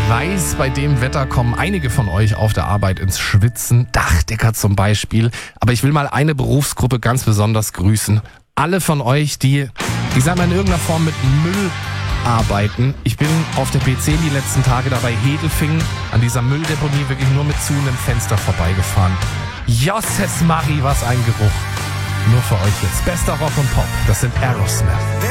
weiß, bei dem Wetter kommen einige von euch auf der Arbeit ins Schwitzen. Dachdecker zum Beispiel. Aber ich will mal eine Berufsgruppe ganz besonders grüßen. Alle von euch, die, ich sag mal, in irgendeiner Form mit Müll arbeiten. Ich bin auf der PC die letzten Tage dabei Hedelfingen an dieser Mülldeponie wirklich nur mit zu einem Fenster vorbeigefahren. Josses Marie, was ein Geruch. Nur für euch jetzt. Bester Rock und Pop. Das sind Aerosmith.